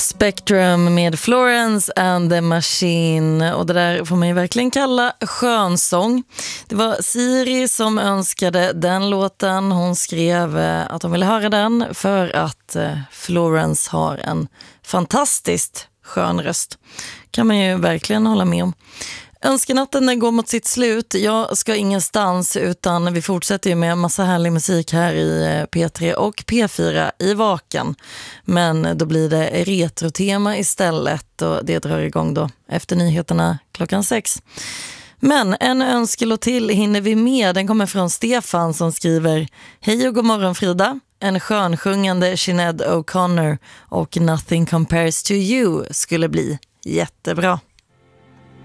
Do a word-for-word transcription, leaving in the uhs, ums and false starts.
Spectrum med Florence and the Machine, och det där får man ju verkligen kalla skönsång. Det var Siri som önskade den låten. Hon skrev att hon ville höra den för att Florence har en fantastiskt skön röst. Kan man ju verkligen hålla med om. Önskenatten den går mot sitt slut. Jag ska ingenstans, utan vi fortsätter ju med massa härlig musik här i P tre och P fyra i Vaken. Men då blir det retrotema istället, och det drar igång då efter nyheterna klockan sex. Men en önskelåt till hinner vi med. Den kommer från Stefan som skriver: Hej och god morgon Frida. En skönsjungande Sinéad O'Connor och Nothing Compares to You skulle bli jättebra.